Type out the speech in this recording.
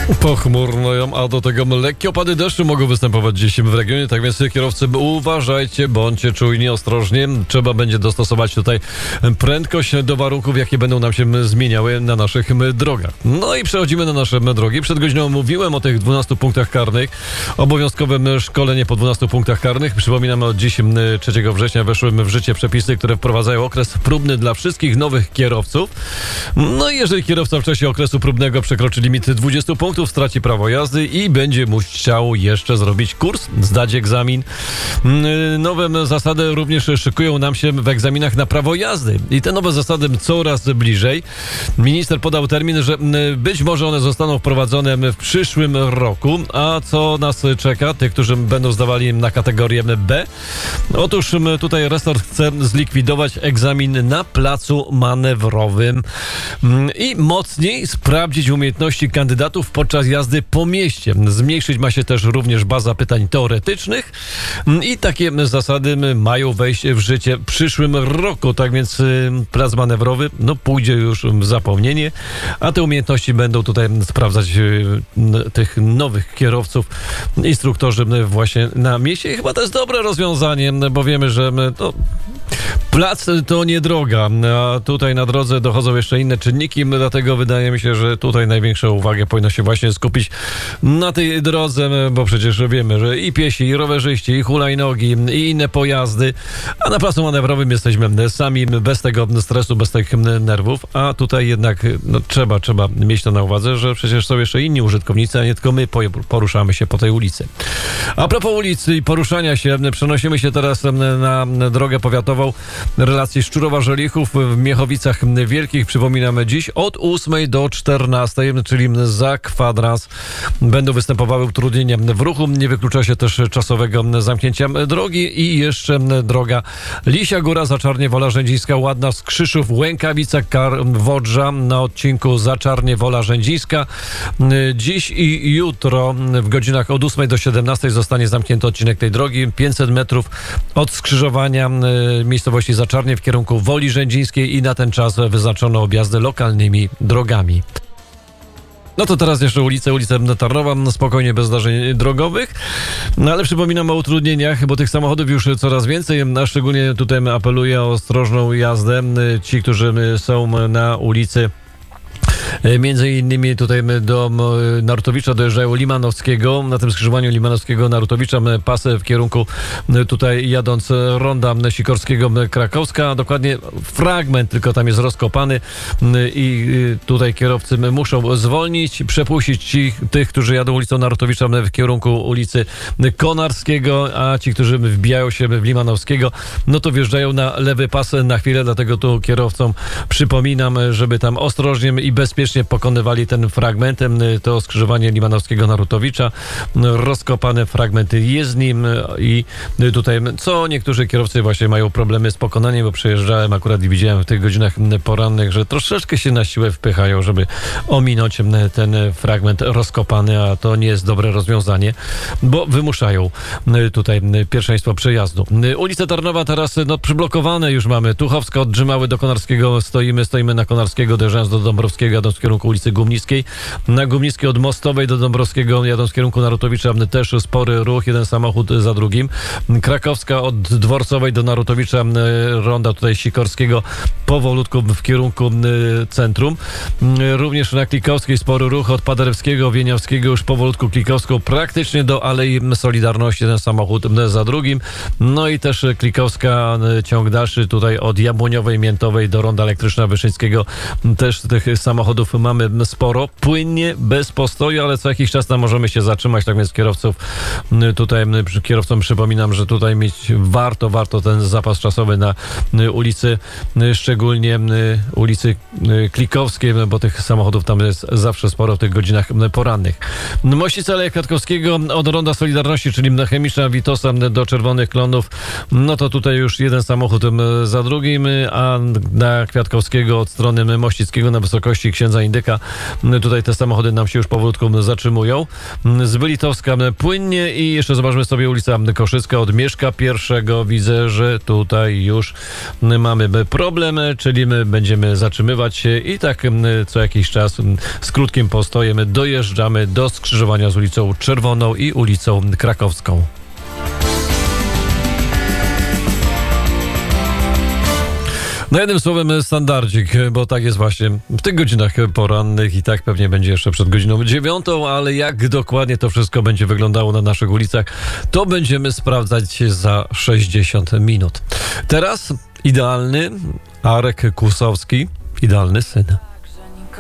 Pochmurno, a do tego lekkie opady deszczu mogą występować dziś w regionie, tak więc kierowcy uważajcie, bądźcie czujni, ostrożnie. Trzeba będzie dostosować tutaj prędkość do warunków, jakie będą nam się zmieniały na naszych drogach. No i przechodzimy na nasze drogi. Przed godziną mówiłem o tych 12 punktach karnych, obowiązkowym szkolenie po 12 punktach karnych. Przypominam, od dziś 3 września weszły w życie przepisy, które wprowadzają okres próbny dla wszystkich nowych kierowców. No i jeżeli kierowca w czasie okresu próbnego przekroczy limit 20 punktów, straci prawo jazdy i będzie musiał jeszcze zrobić kurs, zdać egzamin. Nowe zasady również szykują nam się w egzaminach na prawo jazdy i te nowe zasady coraz bliżej. Minister podał termin, że być może one zostaną wprowadzone w przyszłym roku. A co nas czeka? Tych, którzy będą zdawali na kategorię B? Otóż tutaj resort chce zlikwidować egzamin na placu manewrowym i mocniej sprawdzić umiejętności kandydatów podczas jazdy po mieście. Zmniejszyć ma się też również baza pytań teoretycznych i takie zasady mają wejść w życie w przyszłym roku. Tak więc plac manewrowy pójdzie już w zapomnienie, a te umiejętności będą tutaj sprawdzać tych nowych kierowców, instruktorzy właśnie na mieście. I chyba to jest dobre rozwiązanie, bo wiemy, że plac to nie droga, a tutaj na drodze dochodzą jeszcze inne czynniki, dlatego wydaje mi się, że tutaj największą uwagę powinno się właśnie skupić na tej drodze, bo przecież wiemy, że i piesi, i rowerzyści, i hulajnogi, i inne pojazdy, a na placu manewrowym jesteśmy sami, bez tego stresu, bez tych nerwów, a tutaj jednak trzeba mieć to na uwadze, że przecież są jeszcze inni użytkownicy, a nie tylko my poruszamy się po tej ulicy. A propos ulicy i poruszania się, przenosimy się teraz na drogę powiatową relacji Szczurowa-Żelichów w Miechowicach Wielkich. Przypominamy, dziś od 8 do 14, czyli za kwadrans, będą występowały utrudnienia w ruchu. Nie wyklucza się też czasowego zamknięcia drogi i jeszcze droga Lisia Góra, Zaczarnie, Wola Rzędzińska, Ładna, Skrzyszów, Łękawica, Wodrza na odcinku Zaczarnie, Wola Rzędzińska. Dziś i jutro w godzinach od 8 do 17 zostanie zamknięty odcinek tej drogi. 500 metrów od skrzyżowania miejscowości Zaczarnie w kierunku Woli Rzędzińskiej i na ten czas wyznaczono objazdy lokalnymi drogami. No to teraz jeszcze ulica Tarnowa, spokojnie, bez zdarzeń drogowych. No ale przypominam o utrudnieniach, bo tych samochodów już coraz więcej, a szczególnie tutaj apeluję o ostrożną jazdę. Ci, którzy są na ulicy, między innymi tutaj do Narutowicza dojeżdżają Limanowskiego. Na tym skrzyżowaniu Limanowskiego-Narutowicza pasy w kierunku tutaj jadąc ronda Sikorskiego Krakowska. Dokładnie fragment tylko tam jest rozkopany i tutaj kierowcy muszą zwolnić, przepuścić tych, którzy jadą ulicą Narutowicza w kierunku ulicy Konarskiego, a ci, którzy wbijają się w Limanowskiego, to wjeżdżają na lewy pas na chwilę, dlatego tu kierowcom przypominam, żeby tam ostrożnie i bezpiecznie pokonywali ten fragment, to skrzyżowanie Limanowskiego-Narutowicza, rozkopany fragment jezdni i tutaj co niektórzy kierowcy właśnie mają problemy z pokonaniem, bo przejeżdżałem akurat i widziałem w tych godzinach porannych, że troszeczkę się na siłę wpychają, żeby ominąć ten fragment rozkopany, a to nie jest dobre rozwiązanie, bo wymuszają tutaj pierwszeństwo przejazdu. Ulica Tarnowa teraz przyblokowane już mamy. Tuchowska od Drzymały do Konarskiego stoimy na Konarskiego, dojeżdżając do Dąbrowskiego, jadąc w kierunku ulicy Gumnickiej. Na Gumnickiej od Mostowej do Dąbrowskiego, jadąc w kierunku Narutowicza, też spory ruch, jeden samochód za drugim. Krakowska od Dworcowej do Narutowicza, ronda tutaj Sikorskiego, powolutku w kierunku centrum. Również na Klikowskiej spory ruch od Paderewskiego, Wieniawskiego, już powolutku Klikowską, praktycznie do Alei Solidarności, jeden samochód za drugim. No i też Klikowska, ciąg dalszy tutaj od Jabłoniowej, Miętowej do ronda Elektryczna Wyszyńskiego, też tych samochodów mamy sporo, płynnie, bez postoju, ale co jakiś czas tam możemy się zatrzymać, tak więc kierowcom przypominam, że tutaj mieć warto ten zapas czasowy na ulicy, szczególnie ulicy Klikowskiej, bo tych samochodów tam jest zawsze sporo w tych godzinach porannych. Mościce Aleja Kwiatkowskiego od ronda Solidarności, czyli Chemiczna Witosa do Czerwonych Klonów, to tutaj już jeden samochód za drugim, a na Kwiatkowskiego od strony Mościckiego na wysokości Księdza za Indyka. Tutaj te samochody nam się już powolutku zatrzymują. Z Wylitowska płynnie i jeszcze zobaczmy sobie ulica Koszycka od Mieszka I. Widzę, że tutaj już mamy problem, czyli my będziemy zatrzymywać się i tak co jakiś czas z krótkim postojem dojeżdżamy do skrzyżowania z ulicą Czerwoną i ulicą Krakowską. No jednym słowem standardzik, bo tak jest właśnie w tych godzinach porannych i tak pewnie będzie jeszcze przed godziną 9, ale jak dokładnie to wszystko będzie wyglądało na naszych ulicach, to będziemy sprawdzać za 60 minut. Teraz idealny Arek Kusowski, idealny syn.